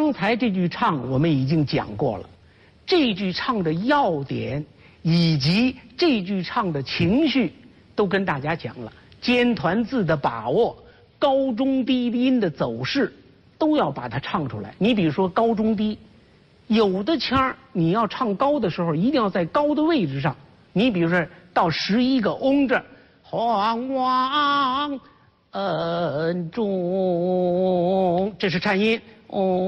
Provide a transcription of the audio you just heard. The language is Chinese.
刚才这句唱我们已经讲过了，这句唱的要点以及这句唱的情绪都跟大家讲了，尖团字的把握，高中低音的走势，都要把它唱出来。你比如说高中低，有的腔儿你要唱高的时候，一定要在高的位置上。你比如说到11个翁这儿，皇王恩重，这是颤音，